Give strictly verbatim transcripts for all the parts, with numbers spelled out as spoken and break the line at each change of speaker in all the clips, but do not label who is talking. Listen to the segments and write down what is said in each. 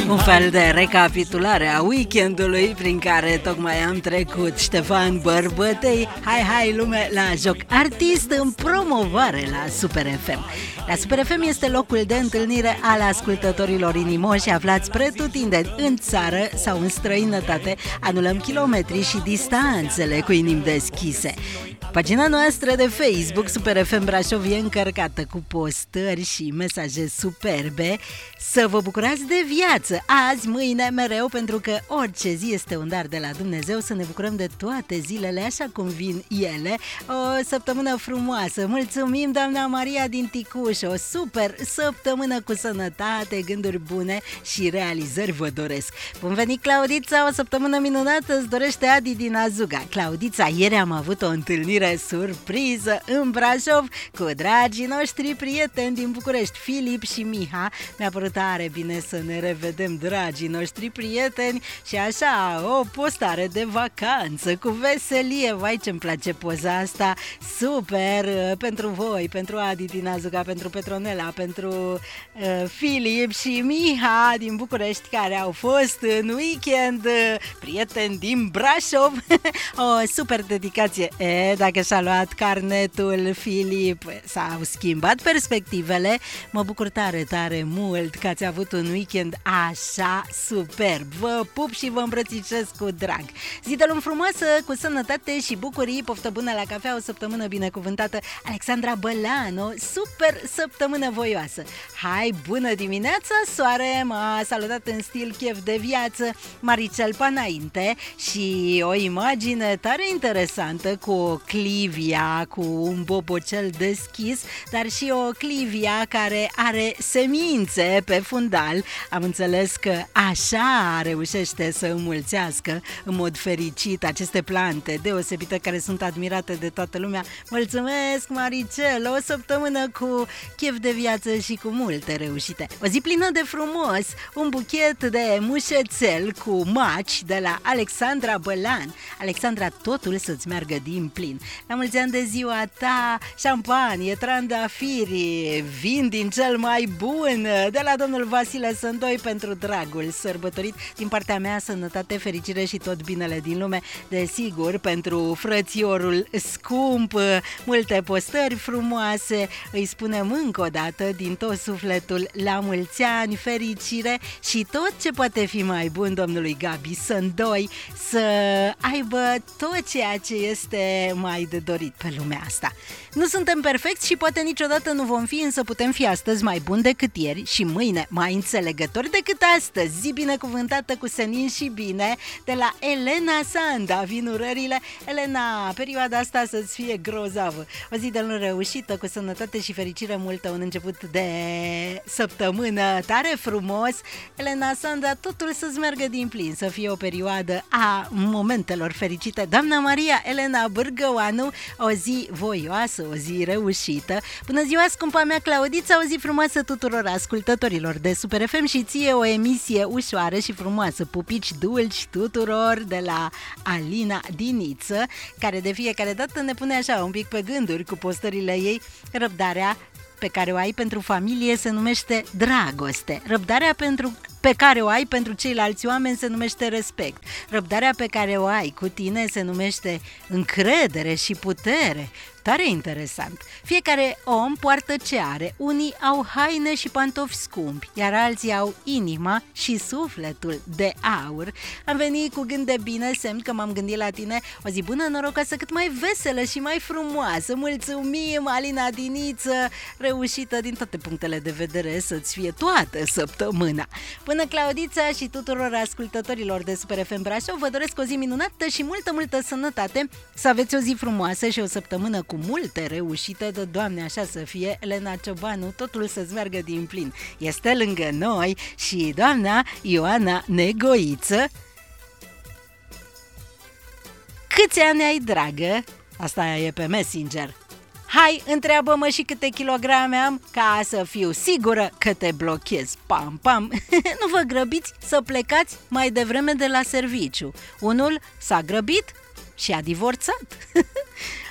Un fel de recapitulare a weekendului prin care tocmai am trecut. Ștefan Bărbătei, hai hai lume la joc, artist în promovare la Super F M. La Super F M este locul de întâlnire al ascultătorilor inimoși aflați pretutindeni în țară sau în străinătate. Anulăm kilometri și distanțele cu inimi deschise. Pagina noastră de Facebook Super F M Brașov e încărcată cu postări și mesaje superbe. Să vă bucurați de viață azi, mâine, mereu, pentru că orice zi este un dar de la Dumnezeu. Să ne bucurăm de toate zilele așa cum vin ele. O săptămână frumoasă. Mulțumim, doamna Maria din Ticuș. O super săptămână cu sănătate, gânduri bune și realizări vă doresc. Bun venit, Claudița, o săptămână minunată îți dorește Adi din Azuga. Claudița, ieri am avut o întâlnire surpriză în Brașov cu dragii noștri prieteni din București, Filip și Miha. Mi-a părut tare bine să ne revedem, dragii noștri prieteni, și așa o postare de vacanță cu veselie. Vai, ce-mi place poza asta, super pentru voi, pentru Adi din Azuga, pentru Petronela, pentru uh, Filip și Miha din București, care au fost în weekend uh, prieteni din Brașov. O super dedicație. E, dacă și-a luat carnetul Filip, s-au schimbat perspectivele. Mă bucur tare, tare mult că ați avut un weekend așa superb. Vă pup și vă îmbrățișez cu drag. Zi de luni frumoasă, cu sănătate și bucurii, poftă bună la cafea, o săptămână binecuvântată. Alexandra Bălanu, super săptămână voioasă. Hai, bună dimineața, soare, m-a salutat în stil chef de viață Maricel Panainte și o imagine tare interesantă cu o Clivia cu un bobocel deschis, dar și o Clivia care are semințe pe fundal. Am înțeles că așa reușește să înmulțească în mod fericit aceste plante deosebite care sunt admirate de toată lumea. Mulțumesc, Maricel, o săptămână cu chef de viață și cu multe reușite. O zi plină de frumos, un buchet de mușețel cu maci de la Alexandra Bălan. Alexandra, totul să-ți meargă din plin. La mulți ani de ziua ta, șampanie, trandafiri, vin din cel mai bun de la domnul Vasile Sândoi pentru dragul sărbătorit. Din partea mea, sănătate, fericire și tot binele din lume. Desigur, pentru frățiorul scump, multe postări frumoase. Îi spunem încă o dată din tot sufletul la mulți ani, fericire și tot ce poate fi mai bun domnului Gabi Sândoi, să aibă tot ceea ce este mai de dorit pe lumea asta. Nu suntem perfecți și poate niciodată nu vom fi, însă putem fi astăzi mai buni decât ieri și mâine mai înțelegători decât astăzi. Zi binecuvântată cu senin și bine de la Elena Sanda. Vin urările. Elena, perioada asta să-ți fie grozavă. O zi de luni reușită, cu sănătate și fericire multă, un început de săptămână tare frumos. Elena Sanda, totul să-ți meargă din plin, să fie o perioadă a momentelor fericite. Doamna Maria Elena Bârgăoanu, o zi voioasă, o zi reușită. Bună ziua, scumpa mea Claudița, o zi frumoasă tuturor ascultătorilor de Super F M și ție o emisie ușoară și frumoasă. Pupici dulci tuturor de la Alina Diniță, care de fiecare dată ne pune așa un pic pe gânduri cu postările ei. Răbdarea pe care o ai pentru familie se numește dragoste. Răbdarea pentru pe care o ai pentru ceilalți oameni se numește respect. Răbdarea pe care o ai cu tine se numește încredere și putere. Tare interesant. Fiecare om poartă ce are. Unii au haine și pantofi scumpi, iar alții au inima și sufletul de aur. Am venit cu gând de bine, semn că m-am gândit la tine. O zi bună, norocoasă, cât mai veselă și mai frumoasă. Mulțumim, Alina Diniță, reușită din toate punctele de vedere, să-ți fie toată săptămâna. Până Claudița și tuturor ascultătorilor de Super F M Brașov, vă doresc o zi minunată și multă, multă sănătate. Să aveți o zi frumoasă și o săptămână cu multe reușite, de Doamne așa să fie. Elena Ciobanu, totul să-ți meargă din plin. Este lângă noi și doamna Ioana Negoiță. Câți ani ai, dragă? Asta e pe Messenger. Hai, întreabă-mă și câte kilograme am, ca să fiu sigură că te blochez. Pam, pam. Nu vă grăbiți să plecați mai devreme de la serviciu. Unul s-a grăbit și a divorțat.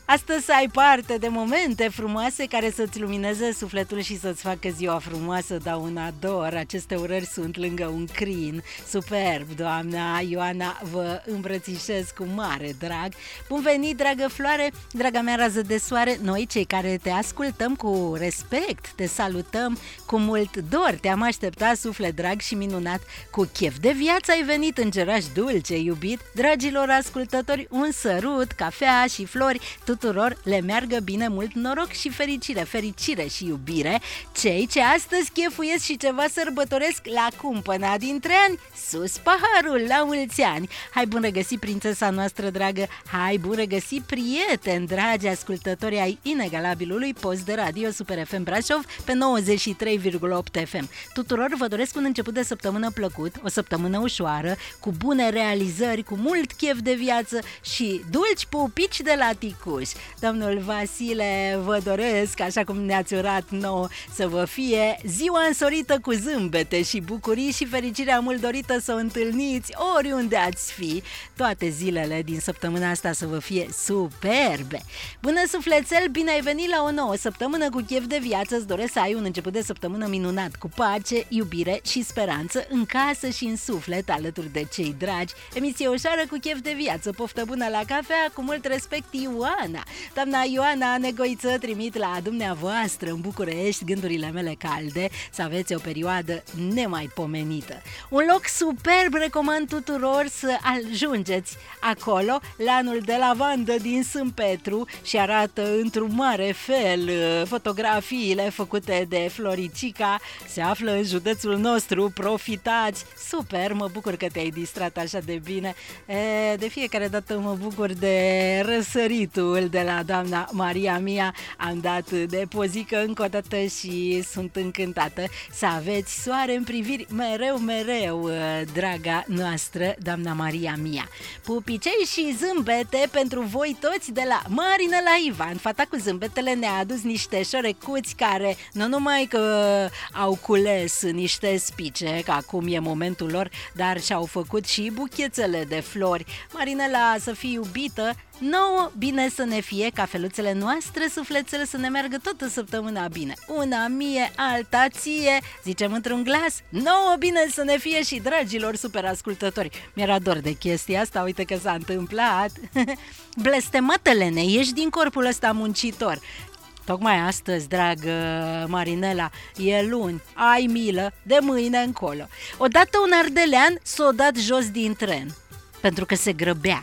astăzi să ai parte de momente frumoase care să-ți lumineze sufletul și să-ți facă ziua frumoasă, da, un ador. Aceste urări sunt lângă un crin superb, doamna Ioana, vă îmbrățișez cu mare drag. Bun venit, dragă Floare, draga mea rază de soare, noi cei care te ascultăm cu respect, te salutăm cu mult dor, te-am așteptat, suflet drag și minunat, cu chef de viață ai venit, îngeraș dulce, iubit, dragilor ascultători, un sărut, cafea și flori, tuturor le meargă bine, mult noroc și fericire, fericire și iubire, cei ce astăzi chefuiesc și ceva sărbătoresc la cumpăna dintre ani, sus paharul, la mulți ani. Hai bun regăsit, prințesa noastră dragă, hai bun regăsit, prieteni dragi ascultători ai inegalabilului post de radio Super F M Brașov pe nouăzeci și trei virgulă opt F M. Tuturor vă doresc un început de săptămână plăcut, o săptămână ușoară, cu bune realizări, cu mult chef de viață și dulci pupici de la ticuș. Domnul Vasile, vă doresc, așa cum ne-ați urat nouă, să vă fie ziua însorită cu zâmbete și bucurii și fericirea mult dorită să o întâlniți oriunde ați fi. Toate zilele din săptămâna asta să vă fie superbe. Bună sufletel, bine ai venit la o nouă săptămână cu chef de viață. Îți doresc să ai un început de săptămână minunat, cu pace, iubire și speranță în casă și în suflet, alături de cei dragi. Emisie ușoară cu chef de viață, poftă bună la cafea, cu mult respect, Ioana. Doamna Ioana Negoiță, trimit la dumneavoastră în București gândurile mele calde, să aveți o perioadă nemaipomenită. Un loc superb, recomand tuturor să ajungeți acolo, lanul de lavandă din Sâmpetru, și arată într-un mare fel fotografiile făcute de Floricica, se află în județul nostru, profitați, super, mă bucur că te-ai distrat așa de bine, e, de fiecare dată mă bucur de răsăritul de la doamna Maria Mia, am dat de pozică încă o dată și sunt încântată să aveți soare în priviri mereu, mereu, draga noastră, doamna Maria Mia. Pupicei și zâmbete pentru voi toți de la Marina la Ivan. Fata cu zâmbetele ne-a adus niște șorecuți care nu numai că au cules niște spice, că acum e momentul lor, dar și-au făcut și buchețele de flori. Marinela, să fii iubită, nouă bine să ne fie, cafeluțele noastre, sufletele să ne meargă toată săptămâna bine. Una mie, alta ție, zicem într-un glas, nouă bine să ne fie și dragilor super ascultători. Mi-era dor de chestia asta, uite că s-a întâmplat. Blestematele-ne, ești din corpul ăsta muncitor. Tocmai astăzi, dragă Marinela, e luni, ai milă, de mâine încolo. Odată un ardelean s-a dat jos din tren, pentru că se grăbea.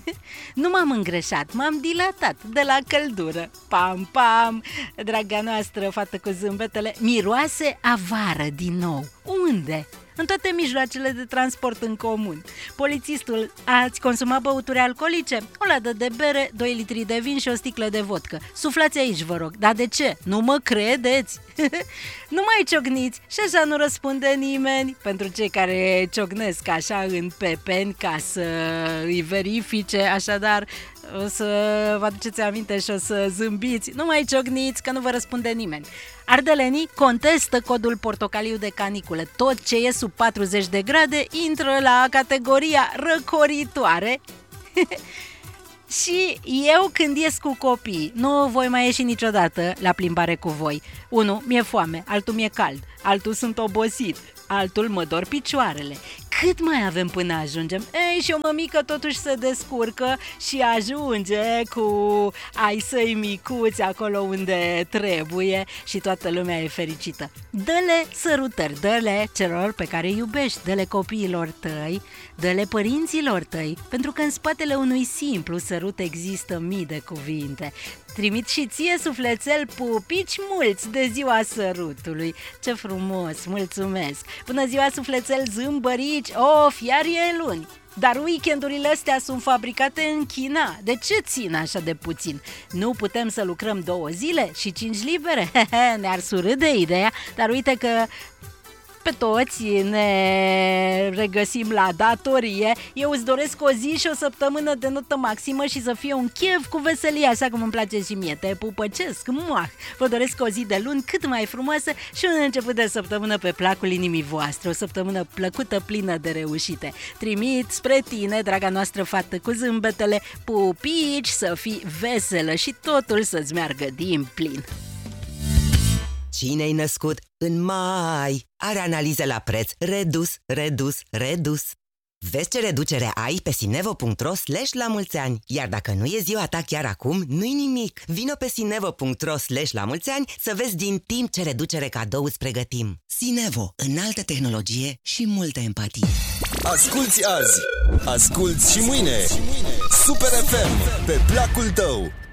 Nu m-am îngreșat, m-am dilatat de la căldură. Pam, pam, draga noastră fată cu zâmbetele, miroase a vară din nou. Unde? În toate mijloacele de transport în comun. Polițistul, ați consumat băuturi alcoolice? O ladă de bere, doi litri de vin și o sticlă de vodcă. Suflați aici, vă rog. Dar de ce? Nu mă credeți? Nu mai ciocniți și așa nu răspunde nimeni. Pentru cei care ciocnesc așa în pepeni ca să îi verifice, așadar o să vă aduceți aminte și o să zâmbiți. Nu mai ciocniți că nu vă răspunde nimeni. Ardelenii contestă codul portocaliu de caniculă. Tot ce e sub patruzeci de grade intră la categoria răcoritoare. Și eu când ies cu copii, nu voi mai ieși niciodată la plimbare cu voi. Unu, mi-e foame, altul mi-e cald, altul sunt obosit, altul mă dor picioarele. Cât mai avem până ajungem? Ei, și o mămică totuși se descurcă și ajunge cu ai săi micuți acolo unde trebuie și toată lumea e fericită. Dă-le sărutări, dă-le celor pe care îi iubești, dă-le copiilor tăi, dă-le părinților tăi, pentru că în spatele unui simplu sărut există mii de cuvinte. Trimit și ție, sufletel, pupici mulți de ziua sărutului. Ce frumos, mulțumesc! Bună ziua, sufletel, zâmbărici! Of, iar e luni! Dar weekendurile astea sunt fabricate în China. De ce țin așa de puțin? Nu putem să lucrăm două zile și cinci libere? Ne-ar surâde ideea, dar uite că pe toți, ne regăsim la datorie. Eu îți doresc o zi și o săptămână de notă maximă și să fie un chef cu veselie, așa cum îmi place și mie. Te pupăcesc, muah! Vă doresc o zi de luni cât mai frumoasă și un început de săptămână pe placul inimii voastre. O săptămână plăcută, plină de reușite. Trimit spre tine, draga noastră fată cu zâmbetele, pupici, să fii veselă și totul să-ți meargă din plin.
Cine-ai născut în mai are analiză la preț redus, redus, redus. Vezi ce reducere ai pe sinevo punct ro slash la mulți ani. Iar dacă nu e ziua ta chiar acum, nu-i nimic. Vino pe sinevo punct ro slash la mulți ani să vezi din timp ce reducere cadou îți pregătim. Sinevo, înaltă tehnologie și multă empatie.
Asculți azi, asculți și mâine. Super F M, pe placul tău.